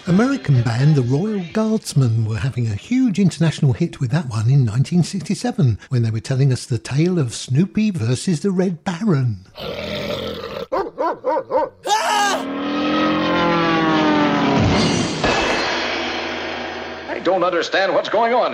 American band The Royal Guardsmen were having a huge international hit with that one in 1967 when they were telling us the tale of Snoopy versus the Red Baron. I don't understand what's going on